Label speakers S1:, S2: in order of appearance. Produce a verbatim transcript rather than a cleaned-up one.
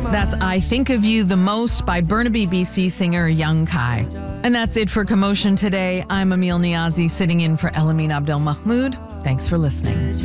S1: That's I Think of You the Most by Burnaby, B C singer Young Kai. And that's it for Commotion today. I'm Emil Niazi, sitting in for Elamine Abdel Mahmoud. Thanks for listening.